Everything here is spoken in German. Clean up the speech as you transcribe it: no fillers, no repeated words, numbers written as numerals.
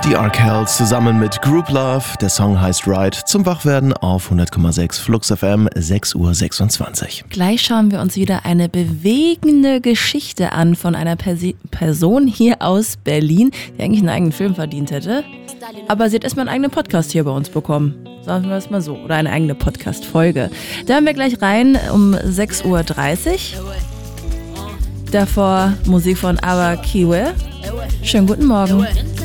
Die Arkells zusammen mit Group Love. Der Song heißt Ride. Zum Wachwerden auf 100,6 Flux FM, 6:26 Uhr. Gleich schauen wir uns wieder eine bewegende Geschichte an von einer Person hier aus Berlin, die eigentlich einen eigenen Film verdient hätte. Aber sie hat erstmal einen eigenen Podcast hier bei uns bekommen. Sagen wir es mal so. Oder eine eigene Podcast-Folge. Da hören wir gleich rein um 6:30 Uhr. Davor Musik von Ava Kiwe. Schönen guten Morgen.